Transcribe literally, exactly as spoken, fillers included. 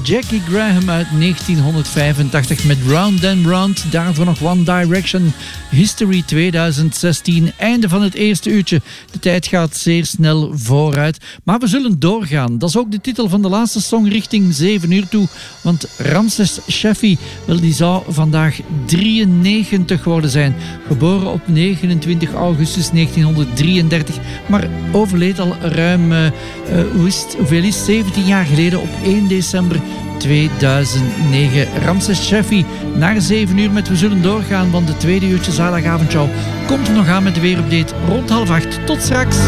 Jackie Graham uit negentienhonderdvijfentachtig met Round and Round. Daarvoor nog One Direction, History tweeduizend zestien. Einde van het eerste uurtje. De tijd gaat zeer snel vooruit. Maar we zullen doorgaan. Dat is ook de titel van de laatste song richting zeven uur toe. Want Ramses Shaffi, wel, die zou vandaag drieënnegentig worden zijn. Geboren op negenentwintig augustus negentienhonderddrieëndertig. Maar overleed al ruim, uh, uh, hoe is het, hoeveel is het? zeventien jaar geleden op één december tweeduizend negen. Ramses Shaffi naar zeven uur met We Zullen Doorgaan, want de tweede uurtje zaterdagavondshow komt er nog aan met de weerupdate rond half acht. Tot straks.